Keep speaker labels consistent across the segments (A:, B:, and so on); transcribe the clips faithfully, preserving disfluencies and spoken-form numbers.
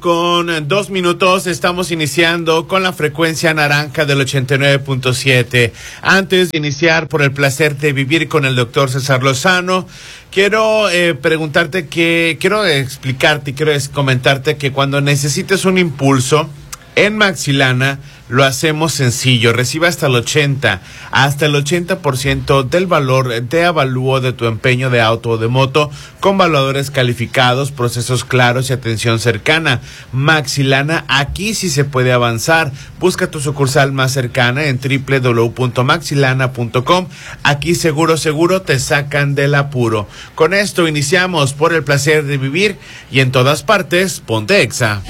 A: Con dos minutos estamos iniciando con la frecuencia naranja del ochenta y nueve punto siete. Antes de iniciar por el placer de vivir con el doctor César Lozano, quiero eh, preguntarte que, quiero explicarte, quiero comentarte que cuando necesites un impulso, en Maxilana lo hacemos sencillo. Recibe hasta el ochenta, hasta el ochenta por ciento del valor de avalúo de tu empeño de auto o de moto con valuadores calificados, procesos claros y atención cercana. Maxilana, aquí sí se puede avanzar. Busca tu sucursal más cercana en doble u doble u doble u punto maxilana punto com. Aquí seguro, seguro te sacan del apuro. Con esto iniciamos por el placer de vivir y en todas partes, ponte Exa.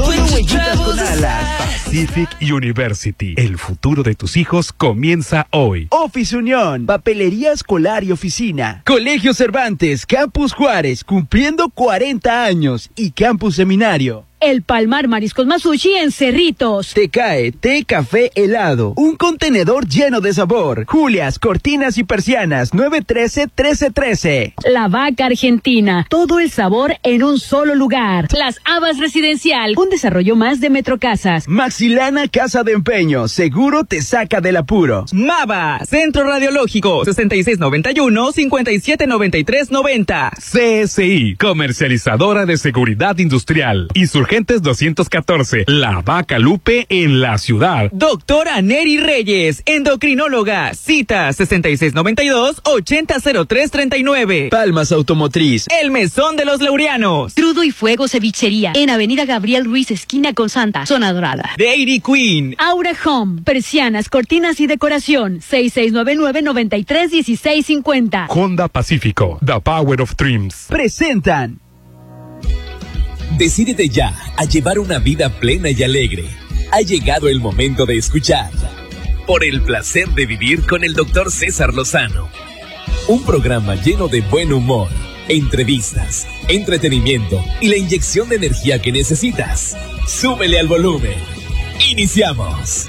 B: Pacific University. El futuro de tus hijos comienza hoy.
C: Office Unión, papelería escolar y oficina. Colegio Cervantes, Campus Juárez, cumpliendo cuarenta años. Y Campus Seminario.
D: El Palmar Mariscos Masushi en Cerritos.
C: Te cae té, café, helado. Un contenedor lleno de sabor. Julias, cortinas y persianas. nueve uno tres, uno tres uno tres.
D: La Vaca Argentina. Todo el sabor en un solo lugar. Las Habas Residencial. Un desarrollo más de Metrocasas.
C: Maxilana Casa de Empeño. Seguro te saca del apuro.
E: Mava. Centro Radiológico. sesenta y seis noventa y uno, cincuenta y siete noventa y tres noventa.
B: C S I. Comercializadora de seguridad industrial. Insurgentes doscientos catorce, La Vaca Lupe en la ciudad.
E: Doctora Neri Reyes, endocrinóloga. Cita sesenta y seis noventa y dos, ochenta cero tres treinta y nueve.
C: Palmas Automotriz.
E: El Mesón de los Laureanos.
D: Crudo y Fuego Cevichería. En Avenida Gabriel Ruiz, esquina con Santa, Zona Dorada.
E: Dairy Queen.
D: Aura Home. Persianas, cortinas y decoración. seis seis nueve nueve, noventa y tres, dieciséis cincuenta.
B: Honda Pacífico. The Power of Dreams.
C: Presentan.
F: Decídete ya a llevar una vida plena y alegre. Ha llegado el momento de escuchar Por el placer de vivir con el doctor César Lozano. Un programa lleno de buen humor, entrevistas, entretenimiento y la inyección de energía que necesitas. Súbele al volumen. Iniciamos.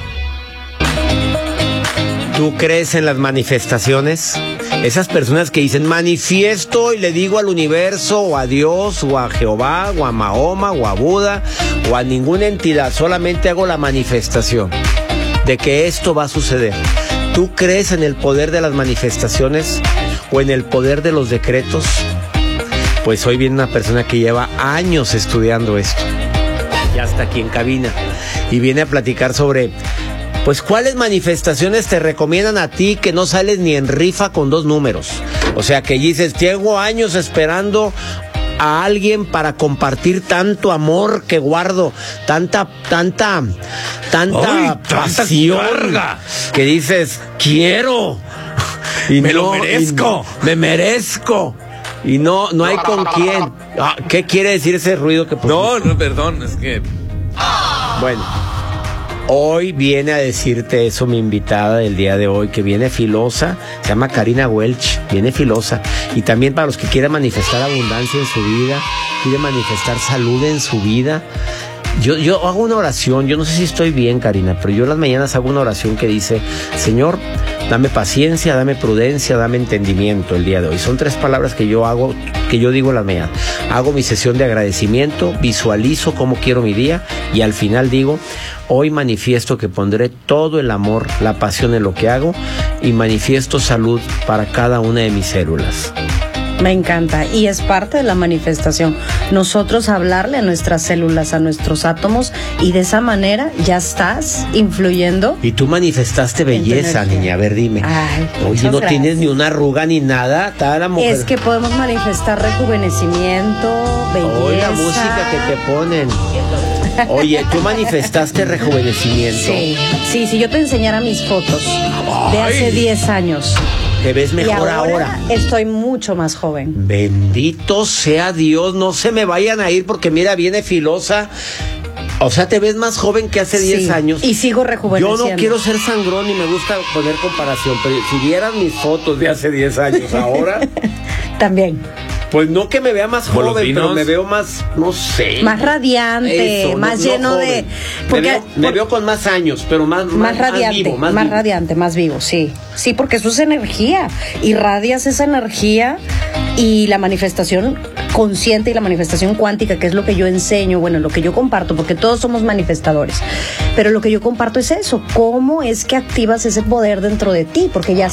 G: ¿Tú crees en las manifestaciones? Esas personas que dicen manifiesto y le digo al universo o a Dios o a Jehová o a Mahoma o a Buda o a ninguna entidad, solamente hago la manifestación de que esto va a suceder. ¿Tú crees en el poder de las manifestaciones o en el poder de los decretos? Pues hoy viene una persona que lleva años estudiando esto, ya está aquí en cabina, y viene a platicar sobre... Pues, ¿cuáles manifestaciones te recomiendan a ti que no sales ni en rifa con dos números? O sea, que dices, llevo años esperando a alguien para compartir tanto amor que guardo, tanta, tanta, tanta Ay, pasión, tanta que dices, quiero. Y
A: me
G: no,
A: lo merezco.
G: Y, me merezco. Y no, no hay con quién. Ah, ¿qué quiere decir ese ruido que pusiste?
A: No, no, perdón, es que...
G: Bueno. Hoy viene a decirte eso mi invitada del día de hoy, que viene filosa, se llama Karina Welch, viene filosa. Y también para los que quieran manifestar abundancia en su vida, quieren manifestar salud en su vida. Yo, yo hago una oración, yo no sé si estoy bien, Karina, pero yo las mañanas hago una oración que dice, Señor, dame paciencia, dame prudencia, dame entendimiento el día de hoy. Son tres palabras que yo hago, que yo digo en las mañanas. Hago mi sesión de agradecimiento, visualizo cómo quiero mi día y al final digo, hoy manifiesto que pondré todo el amor, la pasión en lo que hago y manifiesto salud para cada una de mis células.
H: Me encanta y es parte de la manifestación. Nosotros hablarle a nuestras células, a nuestros átomos y de esa manera ya estás influyendo.
G: Y tú manifestaste belleza, niña. A ver, dime.
H: Ay,
G: oye, no
H: gracias.
G: Tienes ni una arruga ni nada. Está la mujer.
H: Es que podemos manifestar rejuvenecimiento, belleza.
G: Oye, la música que te ponen. Oye, tú manifestaste rejuvenecimiento.
H: Sí, sí, si yo te enseñara mis fotos de hace diez años.
G: Te ves mejor
H: y ahora.
G: ahora.
H: Estoy mucho más joven.
G: Bendito sea Dios, no se me vayan a ir porque mira, viene filosa. O sea, te ves más joven que hace diez
H: sí,
G: años.
H: Y sigo rejuveneciendo.
G: Yo no quiero ser sangrón y me gusta poner comparación, pero si vieran mis fotos de hace diez años ahora.
H: También.
G: Pues no que me vea más joven,
A: Volosinos.
G: pero me veo más, no sé.
H: Más radiante,
G: Eso,
H: más
G: no,
H: lleno
G: no
H: de...
G: Me veo, me veo con más años, pero más, más,
H: Más radiante,
G: más vivo. Más,
H: más
G: vivo.
H: radiante, más vivo, sí. Sí, porque eso es energía. Irradias esa energía Y la manifestación consciente y la manifestación cuántica, que es lo que yo enseño, bueno, lo que yo comparto, porque todos somos manifestadores, pero lo que yo comparto es eso, cómo es que activas ese poder dentro de ti, porque ya